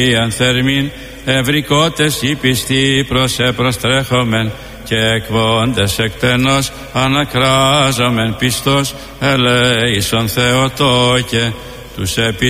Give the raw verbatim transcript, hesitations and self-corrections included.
Ιαν θερμήν ευρικότες οι πιστοί προς επροστρέχομεν και εκβόντες εκτενώς ανακράζομεν πιστός ελέησον Θεοτόκε τους επί